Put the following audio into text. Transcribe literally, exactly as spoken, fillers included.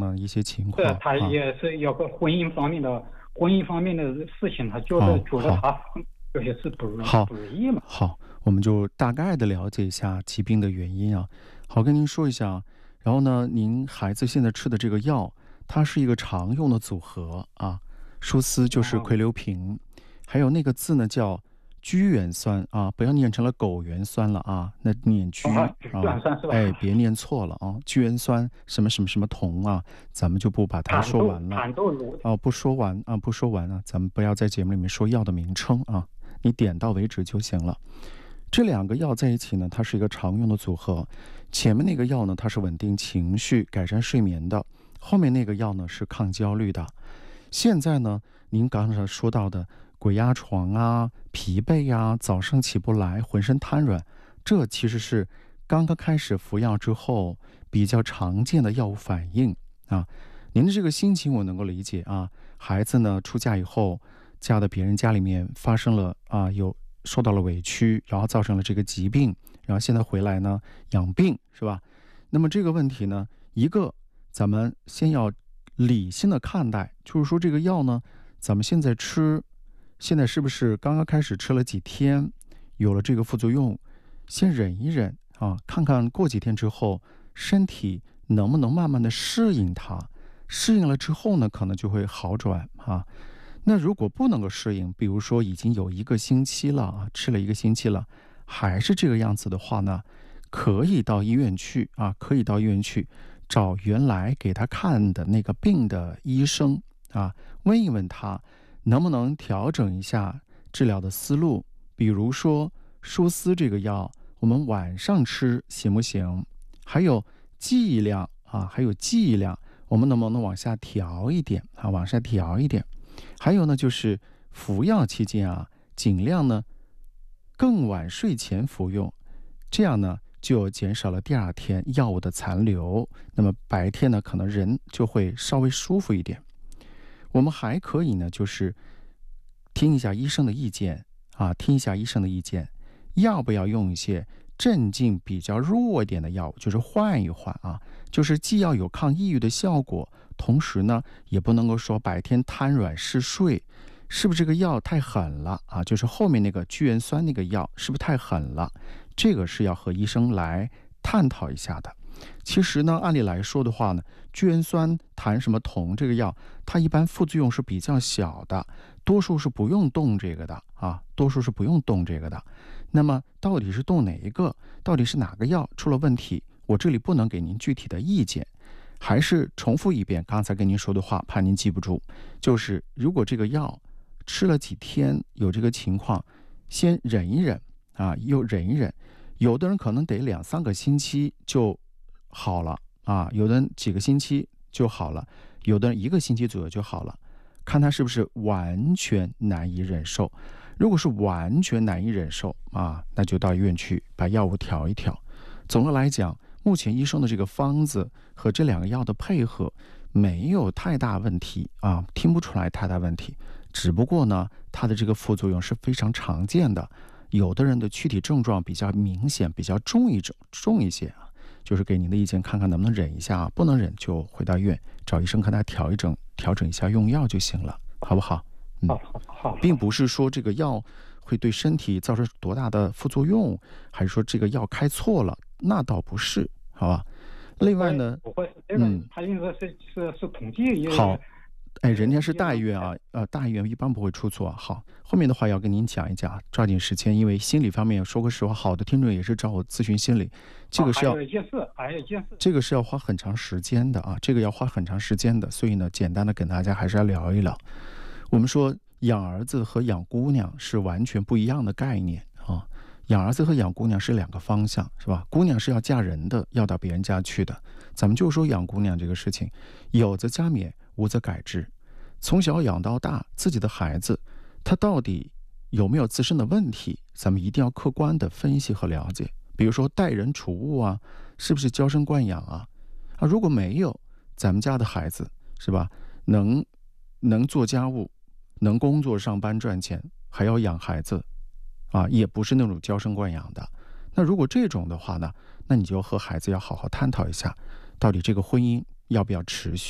呢一些情是况啊。 他也是有个婚姻方面的婚姻方面的事情，他觉得觉得他有些是不如好不如意嘛。 好，我们就大概的了解一下疾病的原因啊。好，跟您说一下。然后呢，您孩子现在吃的这个药，它是一个常用的组合啊。舒斯就是哦喹硫平，还有那个字呢叫居元酸啊，不要念成了枸元酸了啊，那念居啊，居啊， 元酸是吧？ 哎，别念错了啊。居元酸什么什么什么酮啊，咱们就不把它产豆说完了产豆乳哦，不说完啊，不说完啊，咱们不要在节目里面说药的名称啊，你点到为止就行了。这两个药在一起呢，它是一个常用的组合。前面那个药呢，它是稳定情绪、改善睡眠的；后面那个药呢，是抗焦虑的。现在呢，您刚才说到的鬼压床啊、疲惫呀、啊、早上起不来、浑身瘫软，这其实是刚刚开始服药之后比较常见的药物反应啊。您的这个心情我能够理解啊。孩子呢出嫁以后，嫁到别人家里面，发生了啊有受到了委屈，然后造成了这个疾病，然后现在回来呢养病，是吧？那么这个问题呢，一个咱们先要理性的看待，就是说这个药呢，咱们现在吃，现在是不是刚刚开始吃了几天，有了这个副作用，先忍一忍啊，看看过几天之后，身体能不能慢慢的适应它，适应了之后呢，可能就会好转啊。那如果不能够适应，比如说已经有一个星期了啊，吃了一个星期了，还是这个样子的话呢，可以到医院去啊，可以到医院去找原来给他看的那个病的医生啊，问一问他能不能调整一下治疗的思路。比如说舒斯这个药，我们晚上吃行不行？还有剂量啊，还有剂量，我们能不能往下调一点啊？往下调一点。还有呢，就是服药期间啊，尽量呢更晚睡前服用，这样呢就减少了第二天药物的残留，那么白天呢可能人就会稍微舒服一点。我们还可以呢，就是听一下医生的意见啊，听一下医生的意见，要不要用一些镇静比较弱一点的药物，就是换一换啊，就是既要有抗抑郁的效果，同时呢也不能够说白天瘫软嗜睡。是不是这个药太狠了啊？就是后面那个聚元酸那个药是不是太狠了？这个是要和医生来探讨一下的。其实呢，按理来说的话呢，聚元酸谈什么酮这个药，它一般副作用是比较小的，多数是不用动这个的啊，多数是不用动这个的。那么到底是动哪一个？到底是哪个药出了问题？我这里不能给您具体的意见，还是重复一遍刚才跟您说的话，怕您记不住。就是如果这个药吃了几天有这个情况，先忍一忍啊，又忍一忍。有的人可能得两三个星期就好了啊，有的人几个星期就好了，有的人一个星期左右就好了，看他是不是完全难以忍受。如果是完全难以忍受啊，那就到医院去把药物调一调。总的来讲，目前医生的这个方子和这两个药的配合没有太大问题啊，听不出来太大问题。只不过呢，它的这个副作用是非常常见的，有的人的躯体症状比较明显，比较重一种重一些啊，就是给您的意见，看看能不能忍一下啊，不能忍就回到医院找医生看他调一整调整一下用药就行了，好不好？ 嗯，好好好， 并不是说这个药会对身体造成多大的副作用，还是说这个药开错了，那倒不是，好吧？另外呢， 不会，这个他应该是是是统计好。哎，人家是大医院啊，呃，大医院一般不会出错。好，后面的话要跟您讲一讲，抓紧时间，因为心理方面说个实话，好的听众也是找我咨询心理，这个是要， 还有一件事，还有一件事， 这个是要花很长时间的啊，这个要花很长时间的，所以呢，简单的跟大家还是要聊一聊。我们说养儿子和养姑娘是完全不一样的概念啊，养儿子和养姑娘是两个方向，是吧？姑娘是要嫁人的，要到别人家去的。咱们就说养姑娘这个事情，有则加勉，无则改之。从小养到大，自己的孩子他到底有没有自身的问题，咱们一定要客观的分析和了解。比如说待人处物啊，是不是娇生惯养啊？啊，如果没有，咱们家的孩子是吧，能能做家务，能工作上班赚钱，还要养孩子啊，也不是那种娇生惯养的。那如果这种的话呢，那你就和孩子要好好探讨一下，到底这个婚姻要不要持续。